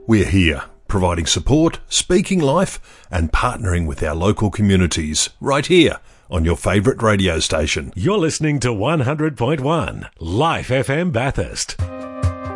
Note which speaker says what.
Speaker 1: We're here, providing support, speaking life, and partnering with our local communities, right here on your favourite radio station.
Speaker 2: You're listening to 100.1 Life FM Bathurst.